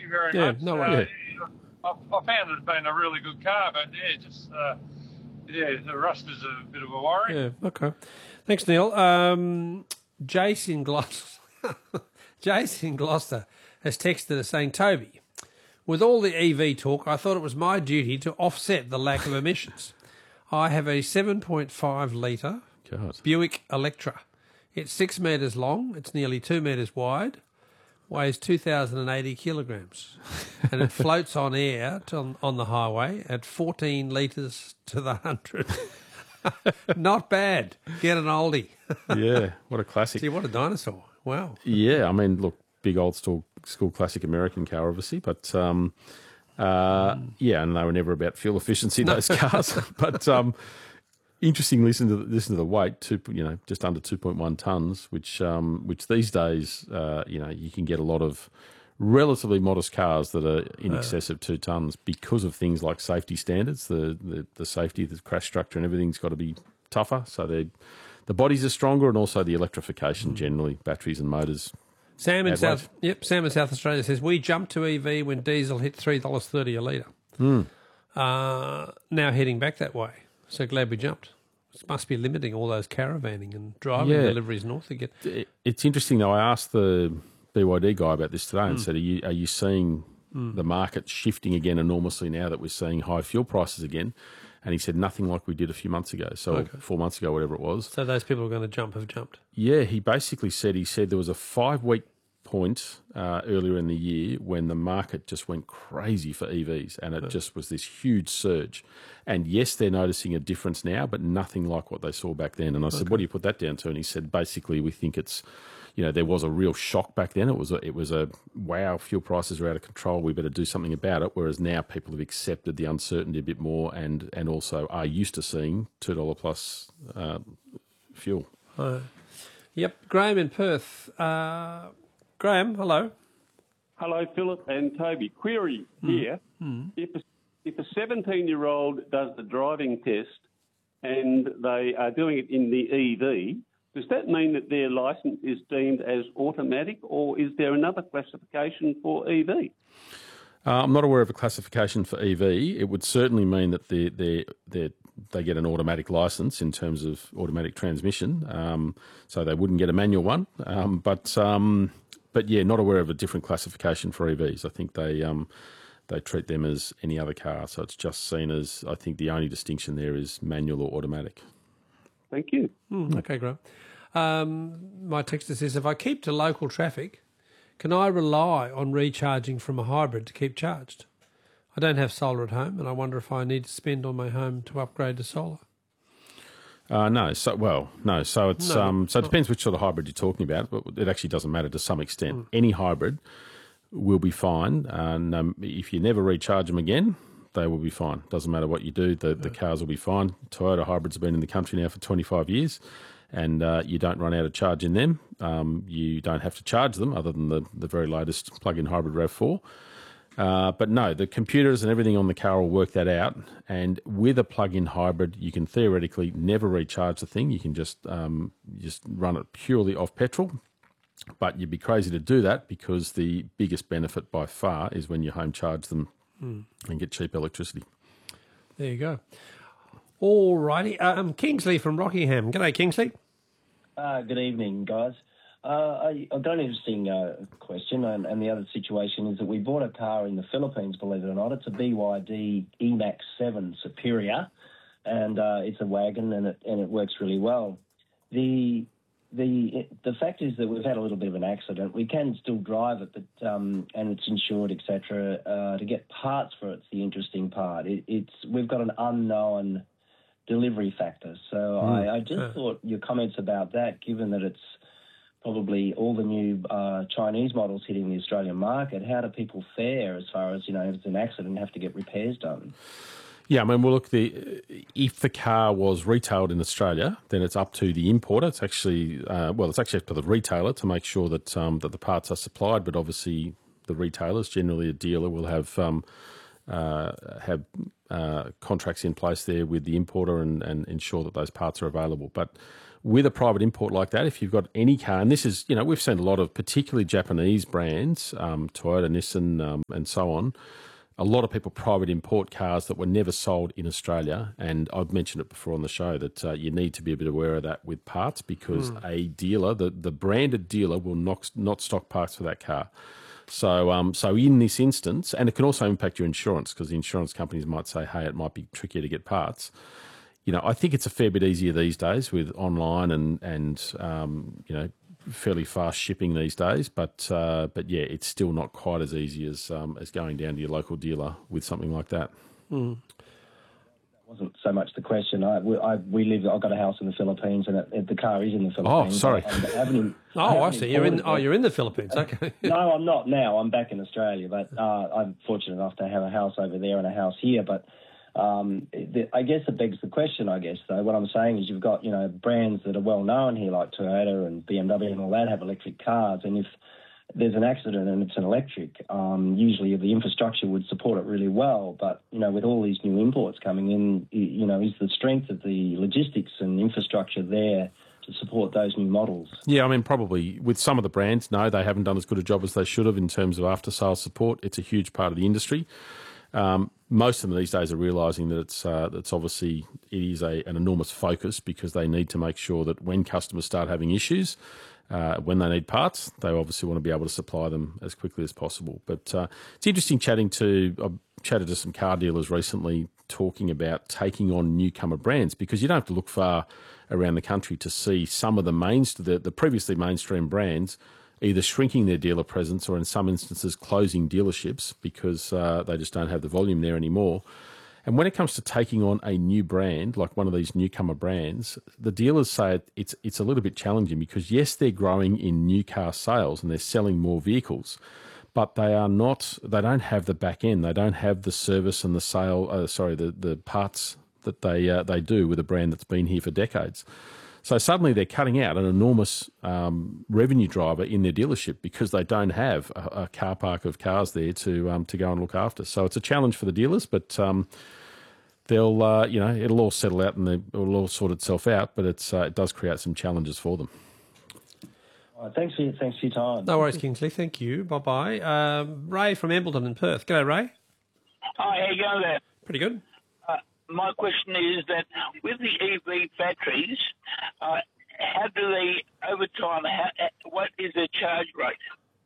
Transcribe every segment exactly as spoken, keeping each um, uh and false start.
you very yeah, much. No uh, worries. I, I found it's been a really good car, but yeah, just uh, yeah, the rust is a bit of a worry. Yeah, okay. Thanks, Neil. Um, Jason Gloucester, Jason Gloucester has texted us saying, Toby, with all the E V talk, I thought it was my duty to offset the lack of emissions. I have a seven point five litre God. Buick Electra. It's six metres long, it's nearly two metres wide, weighs two thousand eighty kilograms, and it floats on air to, on the highway at fourteen litres to the hundred. Not bad. Get an oldie. Yeah, what a classic. See, what a dinosaur. Wow. Yeah, I mean, look, big old school, school classic American car, obviously, but um, uh, mm. yeah, and they were never about fuel efficiency, those cars. But um, interesting, listen to the, listen to the weight, two, you know, just under two point one tonnes, which um, which these days, uh, you know, you can get a lot of relatively modest cars that are in excess of two tonnes because of things like safety standards. The, the, the safety, the crash structure and everything's got to be tougher. So they, the bodies are stronger, and also the electrification generally, batteries and motors. Sam in South, yep, Sam in South Australia says, we jumped to E V when diesel hit three dollars thirty a litre. Mm. Uh, now heading back that way. So glad we jumped. It must be limiting all those caravanning and driving yeah. deliveries north again. It's interesting, though. I asked the B Y D guy about this today and mm. said, are you, are you seeing mm. the market shifting again enormously now that we're seeing high fuel prices again? And he said nothing like we did a few months ago, so okay. four months ago, whatever it was. So those people who are going to jump have jumped? Yeah, he basically said, he said there was a five-week point uh, earlier in the year when the market just went crazy for E Vs, and it yeah. just was this huge surge. And yes, they're noticing a difference now, but nothing like what they saw back then. And I said, okay. what do you put that down to? And he said, basically, we think it's, you know, there was a real shock back then. It was a, it was a, wow, fuel prices are out of control, we better do something about it, whereas now people have accepted the uncertainty a bit more and, and also are used to seeing two dollars plus uh, fuel. Uh, yep. Graham in Perth. Uh, Graham, hello. Hello, Philip and Toby. Query mm. here. Mm. If a, if a seventeen-year-old does the driving test and they are doing it in the E V, does that mean that their licence is deemed as automatic, or is there another classification for E V? Uh, I'm not aware of a classification for E V. It would certainly mean that they they they they get an automatic licence in terms of automatic transmission, um, so they wouldn't get a manual one. Um, but um, but yeah, not aware of a different classification for E Vs. I think they um, they treat them as any other car, so it's just seen as, I think the only distinction there is manual or automatic. Thank you. Mm, okay, Graham. Um, my texter says, if I keep to local traffic, can I rely on recharging from a hybrid to keep charged? I don't have solar at home, and I wonder if I need to spend on my home to upgrade to solar. Uh, no, so well, no. So it's no, um, so it depends which sort of hybrid you're talking about, but it actually doesn't matter to some extent. Mm. Any hybrid will be fine, and um, if you never recharge them again, they will be fine. Doesn't matter what you do, the, the cars will be fine. Toyota hybrids have been in the country now for twenty-five years, and uh, you don't run out of charge in them. Um, you don't have to charge them, other than the, the very latest plug-in hybrid RAV four. Uh, but no, the computers and everything on the car will work that out. And with a plug-in hybrid, you can theoretically never recharge the thing. You can just um, just run it purely off petrol. But you'd be crazy to do that, because the biggest benefit by far is when you home charge them mm. and get cheap electricity. There you go. All righty. Um, Kingsley from Rockingham. G'day, Kingsley. Uh, good evening, guys. Uh, I, I've got an interesting uh, question, and, and the other situation is that we bought a car in the Philippines, believe it or not. It's a B Y D E MAX seven Superior, and uh, it's a wagon, and it and it works really well. The the the fact is that we've had a little bit of an accident. We can still drive it, but um, and it's insured, et cetera. Uh, to get parts for it's the interesting part. It, it's we've got an unknown delivery factor. So mm. I, I just yeah. thought your comments about that, given that it's probably all the new uh, Chinese models hitting the Australian market, how do people fare as far as, you know, if it's an accident and have to get repairs done? Yeah, I mean, well, look, the if the car was retailed in Australia, then it's up to the importer. It's actually, uh, well, it's actually up to the retailer to make sure that um, that the parts are supplied, but obviously the retailers, generally a dealer, will have um, uh, have uh, contracts in place there with the importer and, and ensure that those parts are available. But with a private import like that, if you've got any car, and this is, you know, we've seen a lot of particularly Japanese brands, um, Toyota, Nissan, um, and so on, a lot of people private import cars that were never sold in Australia. And I've mentioned it before on the show that uh, you need to be a bit aware of that with parts, because mm. a dealer, the, the branded dealer, will not, not stock parts for that car. So um, so in this instance, and it can also impact your insurance, because the insurance companies might say, hey, it might be trickier to get parts. You know, I think it's a fair bit easier these days with online and, and um, you know, fairly fast shipping these days. But, uh, but yeah, it's still not quite as easy as um, as going down to your local dealer with something like that. Mm. Wasn't so much the question. I, we, I, we live. I've got a house in the Philippines, and it, it, the car is in the Philippines. Oh, sorry. I, I haven't, oh, I, I see. You're in. Oh, you're in the Philippines. Okay. No, I'm not now. I'm back in Australia, but uh, I'm fortunate enough to have a house over there and a house here. But um, the, I guess it begs the question. I guess though, what I'm saying is you've got you know brands that are well known here, like Toyota and B M W and all that, have electric cars, and if there's an accident and it's an electric, um, usually the infrastructure would support it really well. But, you know, with all these new imports coming in, you know, is the strength of the logistics and infrastructure there to support those new models? Yeah, I mean, probably with some of the brands, no, they haven't done as good a job as they should have in terms of after-sales support. It's a huge part of the industry. Um, most of them these days are realising that it's uh, that's obviously it is a, an enormous focus, because they need to make sure that when customers start having issues, Uh, when they need parts, they obviously want to be able to supply them as quickly as possible. But uh, it's interesting chatting to, I've chatted to some car dealers recently talking about taking on newcomer brands, because you don't have to look far around the country to see some of the mains, the, the previously mainstream brands either shrinking their dealer presence or in some instances closing dealerships because uh, they just don't have the volume there anymore. And when it comes to taking on a new brand, like one of these newcomer brands, the dealers say it's it's a little bit challenging, because yes, they're growing in new car sales and they're selling more vehicles, but they are not. They don't have the back end. They don't have the service and the sale. Uh, sorry, the the parts that they uh, they do with a brand that's been here for decades. So suddenly they're cutting out an enormous um, revenue driver in their dealership because they don't have a, a car park of cars there to um, to go and look after. So it's a challenge for the dealers, but um, they'll uh, you know it'll all settle out and they, it'll all sort itself out. But it's uh, it does create some challenges for them. All right, thanks for your, thanks for your time. No worries, Kingsley. Thank you. Bye bye. Um, Ray from Embleton in Perth. G'day, Ray. Hi, how you going there? Pretty good. My question is that with the E V batteries, uh, how do they, over time, how, what is their charge rate?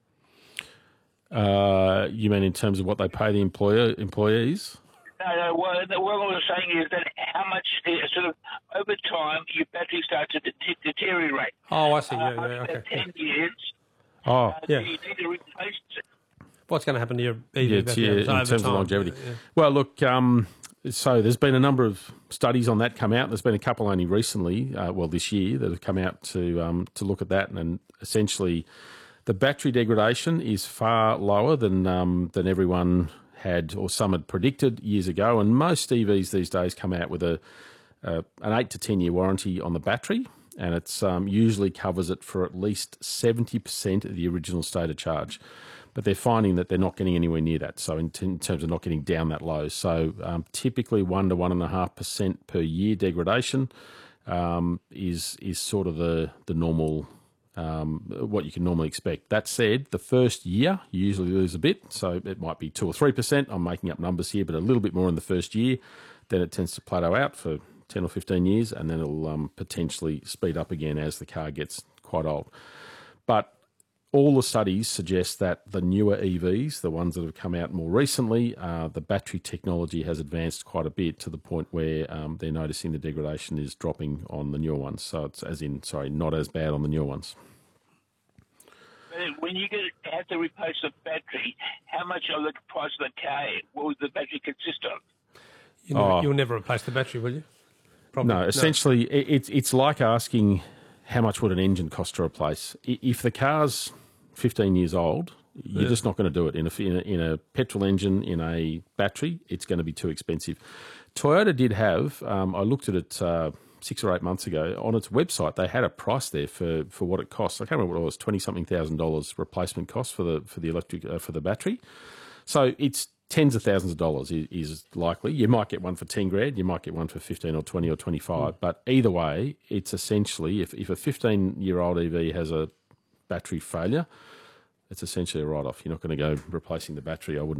Uh, you mean in terms of what they pay the employer employees? No, no, what, what I was saying is that how much, uh, sort of, over time, your battery starts to de- deteriorate. Oh, I see. Yeah, uh, yeah, okay. After ten years, Oh, uh, yeah. do you need to replace it? What's going to happen to your E V yeah, battery yeah, in over terms time? of longevity. Yeah, yeah. Well, look, um, so there's been a number of studies on that come out. There's been a couple only recently, uh, well, this year, that have come out to um, to look at that, and, and essentially, the battery degradation is far lower than um, than everyone had or some had predicted years ago. And most E Vs these days come out with a uh, an eight to ten year warranty on the battery, and it's um, usually covers it for at least seventy percent of the original state of charge. But they're finding that they're not getting anywhere near that. So in, t- in terms of not getting down that low, so um, typically one to one and a half percent per year degradation um, is is sort of the the normal um, what you can normally expect. That said, the first year you usually lose a bit, so it might be two or three percent. I'm making up numbers here, but a little bit more in the first year. Then it tends to plateau out for ten or fifteen years, and then it'll um, potentially speed up again as the car gets quite old. But all the studies suggest that the newer E Vs, the ones that have come out more recently, uh, the battery technology has advanced quite a bit to the point where um, they're noticing the degradation is dropping on the newer ones. So it's as in, sorry, not as bad on the newer ones. When you get, have to replace the battery, how much of the price of the car will the battery consist of? You never, Oh. You'll never replace the battery, will you? Probably. No, essentially, it, it's it's like asking how much would an engine cost to replace. I- If the car's fifteen years old, you're Yeah. just not going to do it. In a, in a in a petrol engine, in a battery, it's going to be too expensive. Toyota did have, um, I looked at it uh, six or eight months ago, on its website, they had a price there for, for what it costs. I can't remember what it was, twenty-something thousand dollars replacement cost for the for the electric uh, for the battery. So it's tens of thousands of dollars is, is likely. You might get one for ten grand, you might get one for fifteen or twenty or twenty-five, mm. but either way, it's essentially, if, if a fifteen-year-old E V has a battery failure, it's essentially a write-off. You're not going to go replacing the battery, I wouldn't